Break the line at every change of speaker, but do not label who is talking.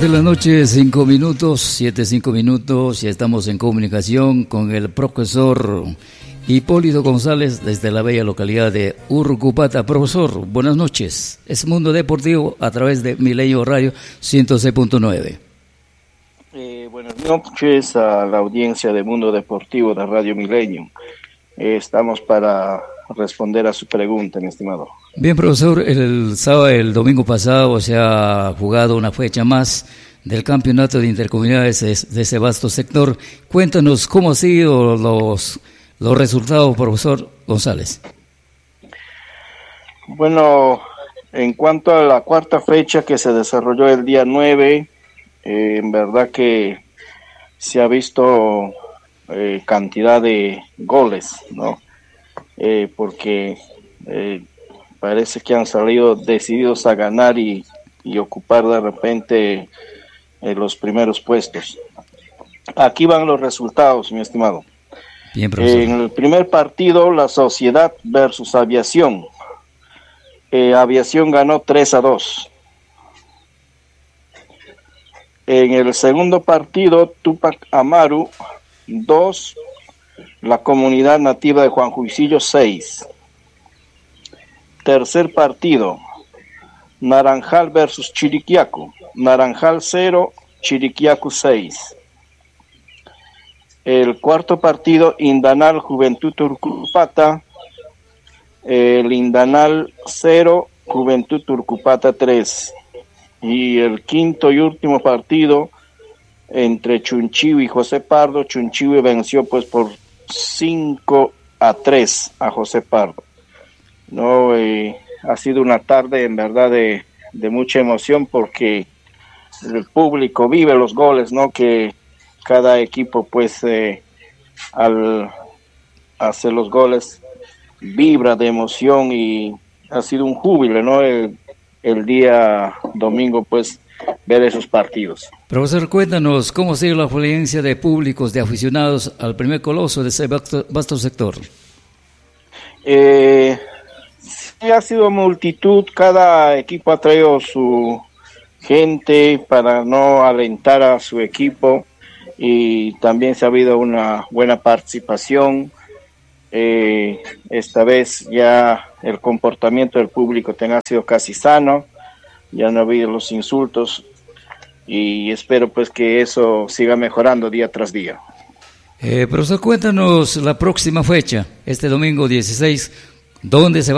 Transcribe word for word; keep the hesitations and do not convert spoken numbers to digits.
de la noche, cinco minutos, siete, cinco minutos, y estamos en comunicación con el profesor Hipólito González desde la bella localidad de Urcupata. Profesor, buenas noches. Es Mundo Deportivo a través de Milenio Radio ciento seis punto nueve.
Eh, buenas noches a la audiencia de Mundo Deportivo de Radio Milenio. Eh, estamos para responder a su pregunta, mi estimado.
Bien, profesor, el sábado, el domingo pasado se ha jugado una fecha más del campeonato de intercomunidades de ese vasto sector. Cuéntanos cómo han sido los, los resultados, profesor González.
Bueno, en cuanto a la cuarta fecha que se desarrolló el día nueve, eh, en verdad que se ha visto eh, cantidad de goles, ¿no? Eh, porque eh, parece que han salido decididos a ganar y, y ocupar de repente eh, los primeros puestos. Aquí van los resultados, mi estimado.
Bien, profesor.
En el primer partido, la Sociedad versus Aviación. Eh, Aviación ganó tres a dos. En el segundo partido, Tupac Amaru dos, la Comunidad Nativa de Juan Juicillo seis. Tercer partido, Naranjal versus Chiriquiaco. Naranjal cero, Chiriquiaco seis. El cuarto partido, Indanal Juventud Turcupata. El Indanal cero, Juventud Turcupata tres. Y el quinto y último partido, entre Chunchivi y José Pardo. Chunchivi venció pues por cinco a tres a José Pardo. No, eh, ha sido una tarde en verdad de, de mucha emoción porque el público vive los goles, ¿no? Que cada equipo pues eh, al hacer los goles vibra de emoción y ha sido un júbilo, ¿no? El, el día domingo pues ver esos partidos.
Profesor, cuéntanos cómo ha sido la afluencia de públicos, de aficionados al primer coloso de ese vasto, vasto sector.
Eh... Sí, ha sido multitud, cada equipo ha traído su gente para no alentar a su equipo y también se ha habido una buena participación. Eh, esta vez ya el comportamiento del público ha sido casi sano, ya no ha habido los insultos y espero pues que eso siga mejorando día tras día.
Eh, profesor, cuéntanos la próxima fecha, este domingo dieciséis, ¿dónde se va